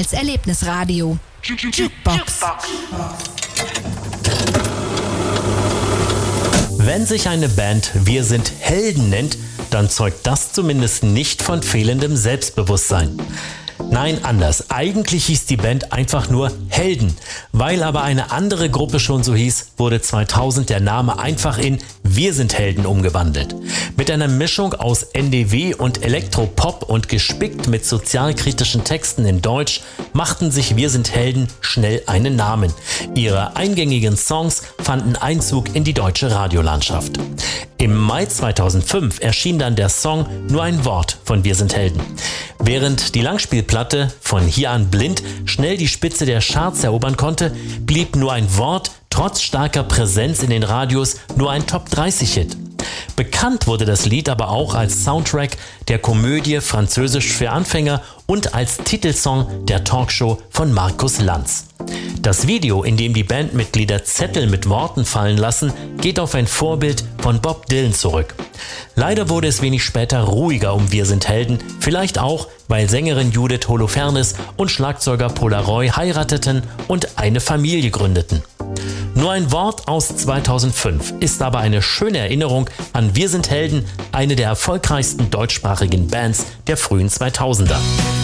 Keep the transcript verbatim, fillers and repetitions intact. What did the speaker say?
als Erlebnisradio. Jukebox. Wenn sich eine Band Wir sind Helden nennt, dann zeugt das zumindest nicht von fehlendem Selbstbewusstsein. Nein, anders. Eigentlich hieß die Band einfach nur Helden. Weil aber eine andere Gruppe schon so hieß, wurde zweitausend der Name einfach in Wir sind Helden umgewandelt. Mit einer Mischung aus N D W und Elektropop und gespickt mit sozialkritischen Texten in Deutsch machten sich Wir sind Helden schnell einen Namen. Ihre eingängigen Songs fanden Einzug in die deutsche Radiolandschaft. Im Mai zweitausendfünf erschien dann der Song Nur ein Wort von Wir sind Helden. Während die Langspielplatte Von hier an blind schnell die Spitze der Charts erobern konnte, blieb Nur ein Wort trotz starker Präsenz in den Radios nur ein Top dreißig Hit. Bekannt wurde das Lied aber auch als Soundtrack der Komödie Französisch für Anfänger und als Titelsong der Talkshow von Markus Lanz. Das Video, in dem die Bandmitglieder Zettel mit Worten fallen lassen, geht auf ein Vorbild von Bob Dylan zurück. Leider wurde es wenig später ruhiger um Wir sind Helden, vielleicht auch, weil Sängerin Judith Holofernes und Schlagzeuger Polaroy heirateten und eine Familie gründeten. Nur ein Wort aus zweitausendfünf ist aber eine schöne Erinnerung an Wir sind Helden, eine der erfolgreichsten deutschsprachigen Bands der frühen zweitausender.